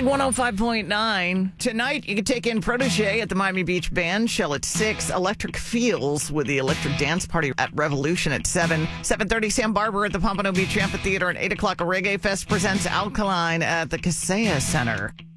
Big 105.9. Tonight, you can take in Protege at the Miami Beach Band, Shell at 6, Electric Feels with the Electric Dance Party at Revolution at 7, 7:30 Sam Barber at the Pompano Beach Amphitheater, and 8 o'clock a Reggae Fest presents Alkaline at the Kaseya Center.